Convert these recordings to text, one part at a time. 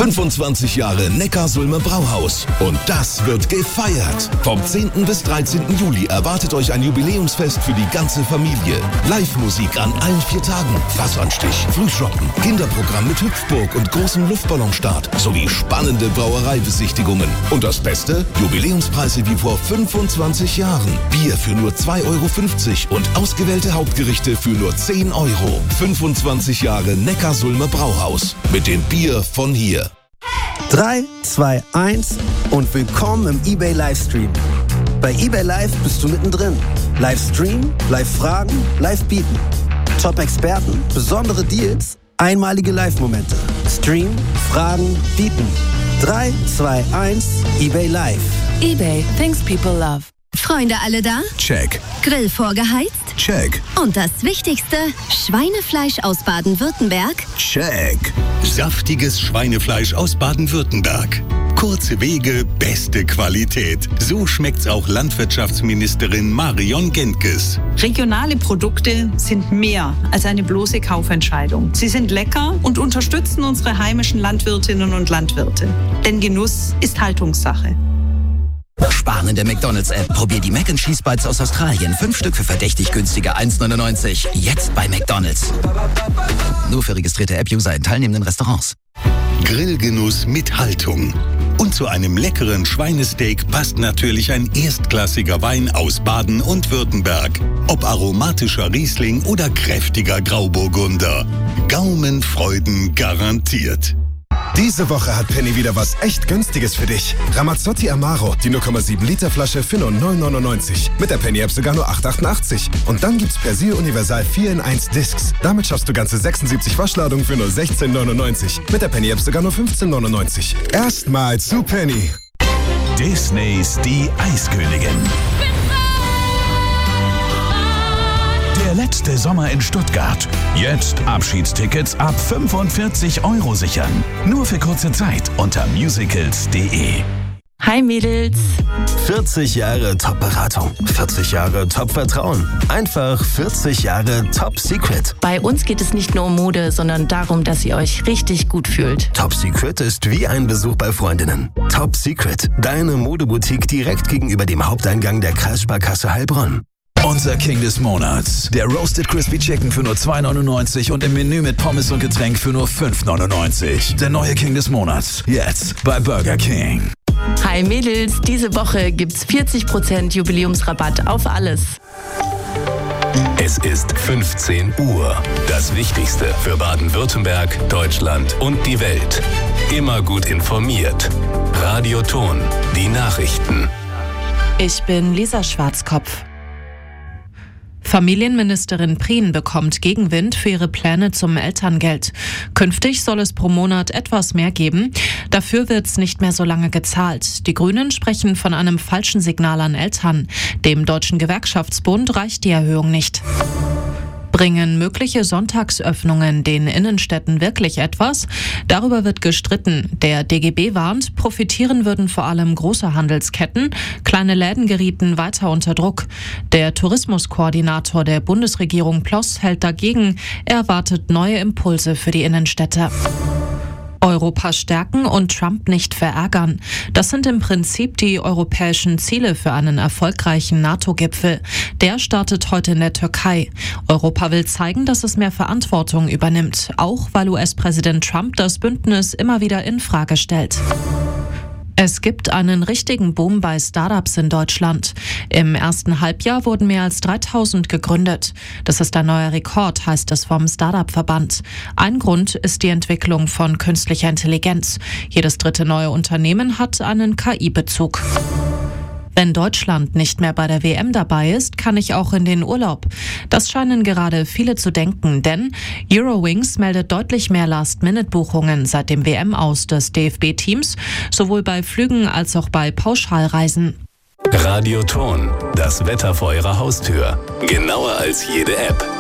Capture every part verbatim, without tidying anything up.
fünfundzwanzig Jahre Neckarsulmer Brauhaus. Und das wird gefeiert. Vom zehnten bis dreizehnten Juli erwartet euch ein Jubiläumsfest für die ganze Familie. Live-Musik an allen vier Tagen, Wassanstich, Frühschoppen, Kinderprogramm mit Hüpfburg und großem Luftballonstart sowie spannende Brauereibesichtigungen. Und das Beste? Jubiläumspreise wie vor fünfundzwanzig Jahren. Bier für nur zwei Euro fünfzig und ausgewählte Hauptgerichte für nur zehn Euro. fünfundzwanzig Jahre Neckarsulmer Brauhaus. Mit dem Bier von hier. drei, zwei, eins und willkommen im eBay Livestream. Bei eBay Live bist du mittendrin. Livestream, Live-Fragen, Live-Bieten. Top-Experten, besondere Deals, einmalige Live-Momente. Stream, Fragen, Bieten. drei, zwei, eins, eBay Live. eBay, things people love. Freunde alle da? Check. Grill vorgeheizt? Check. Und das Wichtigste, Schweinefleisch aus Baden-Württemberg? Check. Saftiges Schweinefleisch aus Baden-Württemberg. Kurze Wege, beste Qualität. So schmeckt's auch Landwirtschaftsministerin Marion Gentges. Regionale Produkte sind mehr als eine bloße Kaufentscheidung. Sie sind lecker und unterstützen unsere heimischen Landwirtinnen und Landwirte. Denn Genuss ist Haltungssache. Sparen in der McDonald's-App. Probier die Mac and Cheese Bites aus Australien. Fünf Stück für verdächtig günstige eins neunundneunzig. Jetzt bei McDonald's. Nur für registrierte App-User in teilnehmenden Restaurants. Grillgenuss mit Haltung. Und zu einem leckeren Schweinesteak passt natürlich ein erstklassiger Wein aus Baden und Württemberg. Ob aromatischer Riesling oder kräftiger Grauburgunder. Gaumenfreuden garantiert. Diese Woche hat Penny wieder was echt Günstiges für dich. Ramazzotti Amaro, die null Komma sieben Liter Flasche für nur neun neunundneunzig. Mit der Penny-App sogar nur acht achtundachtzig. Und dann gibt's Persil Universal vier in eins Discs. Damit schaffst du ganze sechsundsiebzig Waschladungen für nur sechzehn neunundneunzig. Mit der Penny-App sogar nur fünfzehn neunundneunzig. Erstmal zu Penny. Disneys Die Eiskönigin. Der letzte Sommer in Stuttgart. Jetzt Abschiedstickets ab fünfundvierzig Euro sichern. Nur für kurze Zeit unter musicals punkt de. Hi Mädels. vierzig Jahre Top-Beratung, vierzig Jahre Top-Vertrauen, einfach vierzig Jahre Top-Secret. Bei uns geht es nicht nur um Mode, sondern darum, dass ihr euch richtig gut fühlt. Top-Secret ist wie ein Besuch bei Freundinnen. Top-Secret, deine Modeboutique direkt gegenüber dem Haupteingang der Kreissparkasse Heilbronn. Unser King des Monats. Der Roasted Crispy Chicken für nur zwei neunundneunzig und im Menü mit Pommes und Getränk für nur fünf neunundneunzig. Der neue King des Monats. Jetzt bei Burger King. Hi Mädels, diese Woche gibt's vierzig Prozent Jubiläumsrabatt auf alles. Es ist fünfzehn Uhr. Das Wichtigste für Baden-Württemberg, Deutschland und die Welt. Immer gut informiert. Radio Ton, die Nachrichten. Ich bin Lisa Schwarzkopf. Familienministerin Prien bekommt Gegenwind für ihre Pläne zum Elterngeld. Künftig soll es pro Monat etwas mehr geben. Dafür wird es nicht mehr so lange gezahlt. Die Grünen sprechen von einem falschen Signal an Eltern. Dem Deutschen Gewerkschaftsbund reicht die Erhöhung nicht. Bringen mögliche Sonntagsöffnungen den Innenstädten wirklich etwas? Darüber wird gestritten. Der D G B warnt, profitieren würden vor allem große Handelsketten. Kleine Läden gerieten weiter unter Druck. Der Tourismuskoordinator der Bundesregierung Ploss hält dagegen. Er erwartet neue Impulse für die Innenstädte. Europa stärken und Trump nicht verärgern. Das sind im Prinzip die europäischen Ziele für einen erfolgreichen NATO-Gipfel. Der startet heute in der Türkei. Europa will zeigen, dass es mehr Verantwortung übernimmt, auch weil U S-Präsident Trump das Bündnis immer wieder in Frage stellt. Es gibt einen richtigen Boom bei Startups in Deutschland. Im ersten Halbjahr wurden mehr als dreitausend gegründet. Das ist ein neuer Rekord, heißt es vom Startup-Verband. Ein Grund ist die Entwicklung von künstlicher Intelligenz. Jedes dritte neue Unternehmen hat einen K I-Bezug. Wenn Deutschland nicht mehr bei der W M dabei ist, kann ich auch in den Urlaub. Das scheinen gerade viele zu denken, denn Eurowings meldet deutlich mehr Last-Minute-Buchungen seit dem W M-Aus des D F B-Teams, sowohl bei Flügen als auch bei Pauschalreisen. Radio Ton, das Wetter vor Ihrer Haustür. Genauer als jede App.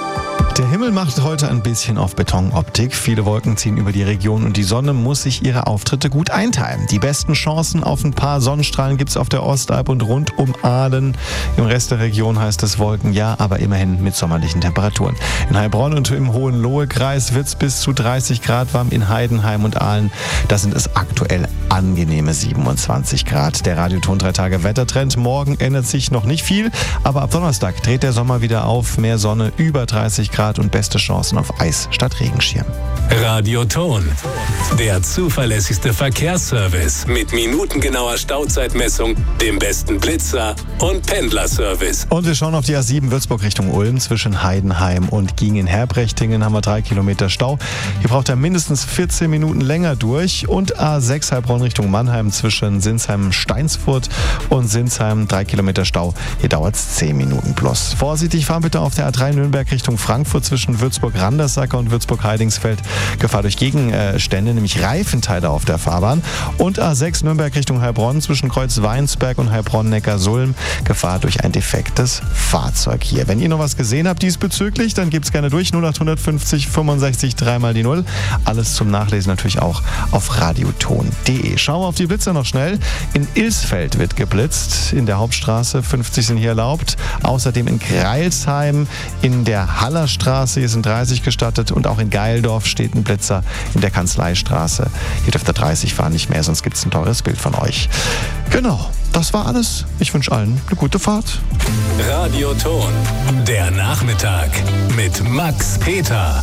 Der Himmel macht heute ein bisschen auf Betonoptik. Viele Wolken ziehen über die Region und die Sonne muss sich ihre Auftritte gut einteilen. Die besten Chancen auf ein paar Sonnenstrahlen gibt es auf der Ostalb und rund um Aalen. Im Rest der Region heißt es Wolken, ja, aber immerhin mit sommerlichen Temperaturen. In Heilbronn und im Hohenlohe-Kreis wird es bis zu dreißig Grad warm. In Heidenheim und Aalen, da sind es aktuell angenehme siebenundzwanzig Grad. Der Radioton drei Tage Wettertrend. Morgen ändert sich noch nicht viel, aber ab Donnerstag dreht der Sommer wieder auf. Mehr Sonne, über dreißig Grad und beste Chancen auf Eis statt Regenschirm. Radioton, der zuverlässigste Verkehrsservice mit minutengenauer Stauzeitmessung, dem besten Blitzer und Pendlerservice. Und wir schauen auf die A sieben Würzburg Richtung Ulm. Zwischen Heidenheim und Gingen-Herbrechtingen haben wir drei Kilometer Stau. Hier braucht er mindestens vierzehn Minuten länger durch. Und A sechs Heilbronn Richtung Mannheim zwischen Sinsheim-Steinsfurt und Sinsheim drei Kilometer Stau. Hier dauert es zehn Minuten plus. Vorsichtig fahren bitte auf der A drei Nürnberg Richtung Frankfurt zwischen Würzburg-Randersacker und Würzburg-Heidingsfeld. Gefahr durch Gegenstände, nämlich Reifenteile auf der Fahrbahn. Und A sechs Nürnberg Richtung Heilbronn zwischen Kreuz-Weinsberg und Heilbronn-Neckarsulm. Gefahr durch ein defektes Fahrzeug hier. Wenn ihr noch was gesehen habt diesbezüglich, dann gebt's gerne durch. null acht fünfzig fünfundsechzig drei mal die null. Alles zum Nachlesen natürlich auch auf radioton punkt de. Schauen wir auf die Blitzer noch schnell. In Ilsfeld wird geblitzt. In der Hauptstraße fünfzig sind hier erlaubt. Außerdem in Greilsheim, in der Hallerstraße, hier sind dreißig gestattet. Und auch in Geildorf steht ein Blitzer in der Kanzleistraße. Hier dürft ihr dreißig fahren, nicht mehr, sonst gibt es ein teures Bild von euch. Genau, das war alles. Ich wünsche allen eine gute Fahrt. Radioton, der Nachmittag mit Max Peter.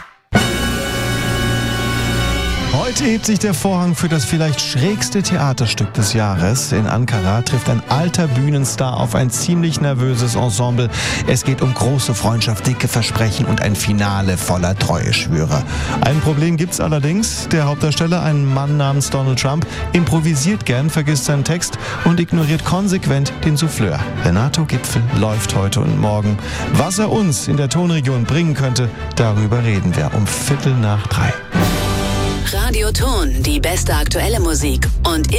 Heute hebt sich der Vorhang für das vielleicht schrägste Theaterstück des Jahres. In Ankara trifft ein alter Bühnenstar auf ein ziemlich nervöses Ensemble. Es geht um große Freundschaft, dicke Versprechen und ein Finale voller Treueschwüre. Ein Problem gibt's allerdings. Der Hauptdarsteller, ein Mann namens Donald Trump, improvisiert gern, vergisst seinen Text und ignoriert konsequent den Souffleur. Renato Gipfel läuft heute und morgen. Was er uns in der Tonregion bringen könnte, darüber reden wir um Viertel nach drei. Radioton, die beste aktuelle Musik und